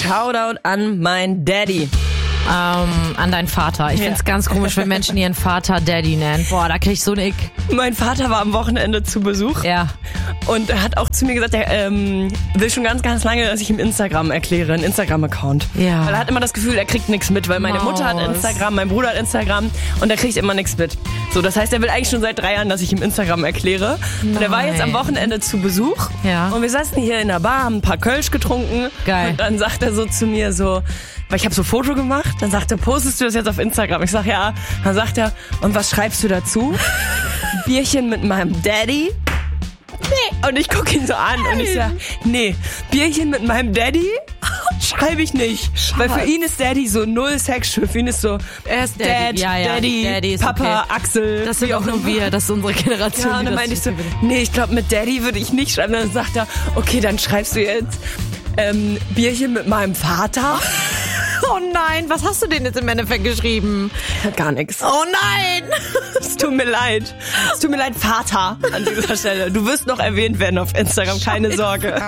Shoutout an mein Daddy. An deinen Vater. Ich find's ganz komisch, wenn Menschen ihren Vater Daddy nennen. Boah, da krieg ich so einen Ick. Mein Vater war am Wochenende zu Besuch. Ja. Und er hat auch zu mir gesagt, er will schon ganz, ganz lange, dass ich ihm Instagram erkläre, einen Instagram-Account. Ja. Weil er hat immer das Gefühl, er kriegt nichts mit, weil meine Mutter hat Instagram, mein Bruder hat Instagram und er kriegt immer nichts mit. So, das heißt, er will eigentlich schon seit 3 Jahren, dass ich ihm Instagram erkläre. Und er war jetzt am Wochenende zu Besuch. Ja. Und wir saßen hier in der Bar, haben ein paar Kölsch getrunken. Geil. Und dann sagt er so zu mir so, weil ich habe so ein Foto gemacht, dann sagt er, postest du das jetzt auf Instagram? Ich sag ja. Dann sagt er, und was schreibst du dazu? Bierchen mit meinem Daddy? Nee. Und ich gucke ihn so an und ich sag, nee, Bierchen mit meinem Daddy? Schreibe ich nicht. Weil für ihn ist Daddy so null sexual. Für ihn ist so, Er ist Daddy. Daddy ist Papa, okay. Axel. Das sind auch nur wir, das ist unsere Generation. Ja, und dann meinte ich so, nee, ich glaube mit Daddy würde ich nicht schreiben. Dann sagt er, okay, dann schreibst du jetzt Bierchen mit meinem Vater. Oh nein, was hast du denn jetzt im Endeffekt geschrieben? Gar nichts. Oh nein! Es tut mir leid. Es tut mir leid, Vater, an dieser Stelle. Du wirst noch erwähnt werden auf Instagram, keine Sorge.